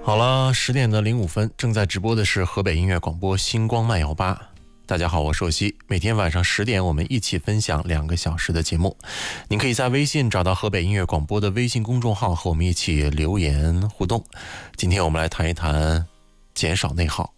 好了，10:05，正在直播的是河北音乐广播星光慢摇吧。大家好，我是寿熙，每天晚上10点，我们一起分享2个小时的节目。您可以在微信找到河北音乐广播的微信公众号，和我们一起留言互动。今天我们来谈一谈减少内耗。